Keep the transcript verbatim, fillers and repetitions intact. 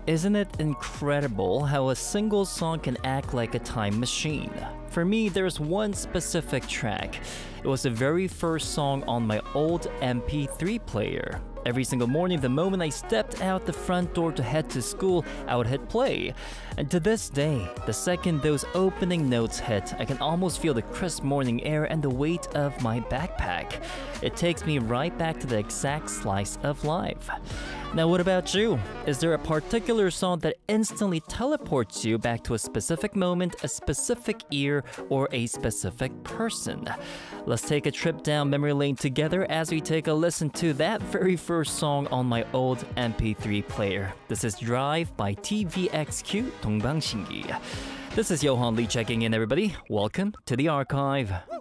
Isn't it incredible how a single song can act like a time machine? For me, there's one specific track. It was the very first song on my old M P three player. Every single morning, the moment I stepped out the front door to head to school, I would hit play. And to this day, the second those opening notes hit, I can almost feel the crisp morning air and the weight of my backpack. It takes me right back to the exact slice of life. Now, what about you? Is there a particular song that instantly teleports you back to a specific moment, a specific year, or a specific person? Let's take a trip down memory lane together as we take a listen to that very first song on my old M P three player. This is Drive by T V X Q 동방신기. This is Johan Lee checking in, everybody. Welcome to the archive.